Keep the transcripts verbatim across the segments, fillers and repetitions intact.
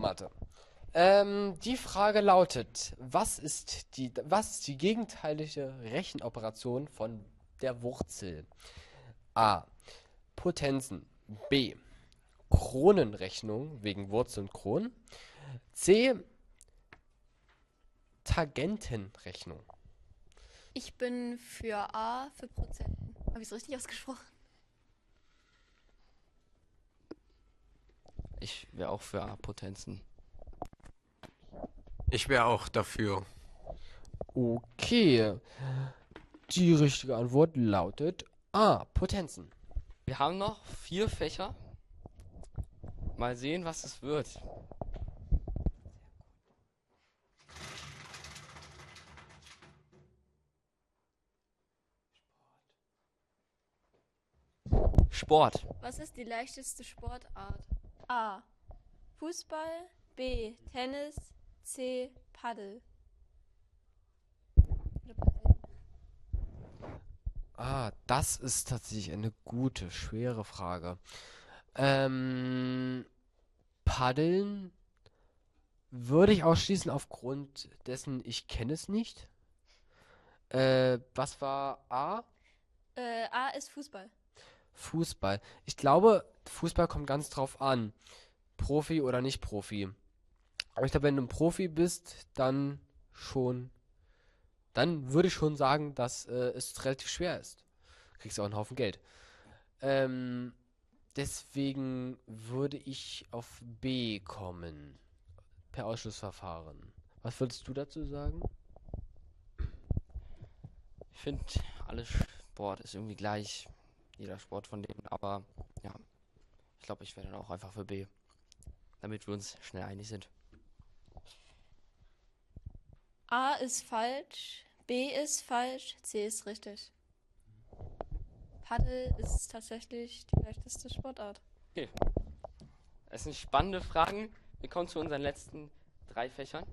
Mathe. Ähm, die Frage lautet, was ist die, was ist die gegenteilige Rechenoperation von der Wurzel? A. Potenzen. B. Kronenrechnung wegen Wurzel und Kronen. C. Tangentenrechnung. Ich bin für A, für Prozenten. Habe ich es richtig ausgesprochen? Ich wäre auch für A-Potenzen. Ich wäre auch dafür. Okay. Die richtige Antwort lautet A. Potenzen. Wir haben noch vier Fächer. Mal sehen, was es wird. Sport. Was ist die leichteste Sportart? A. Fußball. B. Tennis. C. Paddel. Oder Paddel. Ah, das ist tatsächlich eine gute, schwere Frage. Ähm, Paddeln würde ich ausschließen aufgrund dessen, ich kenne es nicht. Äh, was war A? Äh, A ist Fußball. Fußball. Ich glaube, Fußball kommt ganz drauf an. Profi oder nicht Profi. Aber ich glaube, wenn du ein Profi bist, dann schon, dann würde ich schon sagen, dass äh, es relativ schwer ist. Kriegst du auch einen Haufen Geld. Ähm, deswegen würde ich auf B kommen. Per Ausschlussverfahren. Was würdest du dazu sagen? Ich finde, alles Sport ist irgendwie gleich. Jeder Sport von denen. Aber ja, ich glaube, ich wäre dann auch einfach für B. Damit wir uns schnell einig sind. A ist falsch. B ist falsch. C ist richtig. Paddel ist tatsächlich die leichteste Sportart. Okay. Es sind spannende Fragen. Wir kommen zu unseren letzten drei Fächern.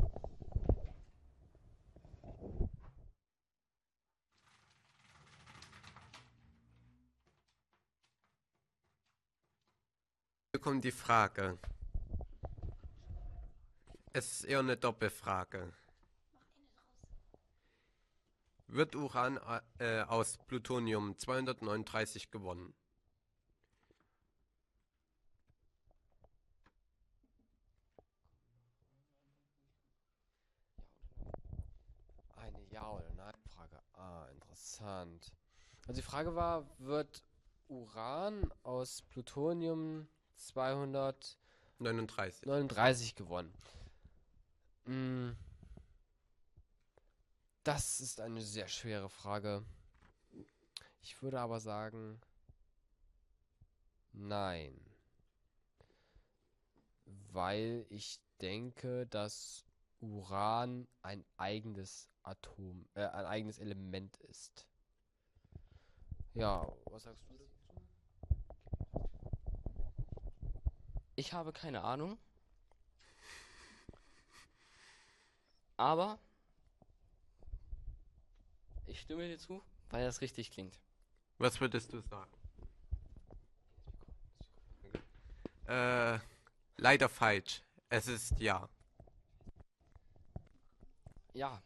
Hier kommt die Frage. Es ist eher eine Doppelfrage. Wird Uran äh, aus Plutonium zweihundertneununddreißig gewonnen? Eine Ja- oder Nein-Frage. Ah, interessant. Also die Frage war, wird Uran aus Plutonium zweihundertneununddreißig neununddreißig. gewonnen? Mm, Das ist eine sehr schwere Frage. Ich würde aber sagen, nein. Weil ich denke, dass Uran ein eigenes Atom, äh, ein eigenes Element ist. Ja, was sagst du dazu? Ich habe keine Ahnung. Aber ich stimme dir zu, weil das richtig klingt. Was würdest du sagen? Äh, leider falsch. Es ist ja. Ja,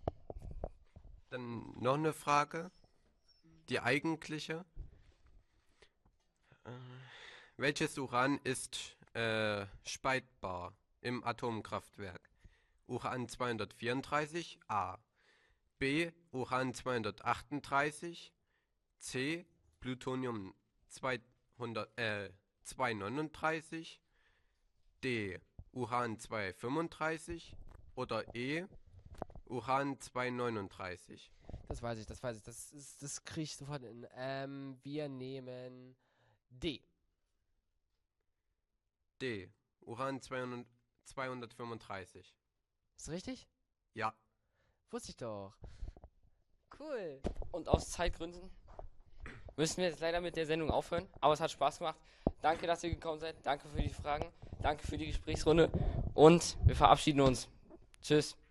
Dann noch eine Frage. Die eigentliche. Äh, welches Uran ist äh, spaltbar im Atomkraftwerk? Uran zweihundertvierunddreißig A. B. Uran zweihundertachtunddreißig. C. Plutonium zweihundert, äh, zweihundertneununddreißig. D. Uran zweihundertfünfunddreißig. Oder E. Uran zweihundertneununddreißig. Das weiß ich, das weiß ich. Das ist, das kriege ich sofort in. Ähm, wir nehmen D. D. Uran zweihundert, zweihundertfünfunddreißig. Ist richtig? Ja. Wusste ich doch. Cool. und aus Zeitgründen müssen wir jetzt leider mit der Sendung aufhören. Aber es hat Spaß gemacht. Danke, dass ihr gekommen seid. Danke für die Fragen. Danke für die Gesprächsrunde. Und wir verabschieden uns. Tschüss.